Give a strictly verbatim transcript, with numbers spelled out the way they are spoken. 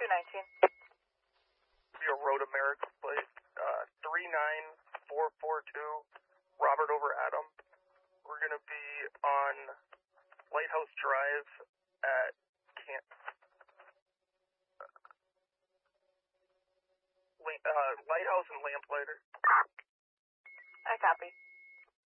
two nineteen. Your Road America plate, uh, three nine four four two, Robert over Adam. We're going to be on Lighthouse Drive at Camp, uh, Lighthouse and Lamplighter. I copy.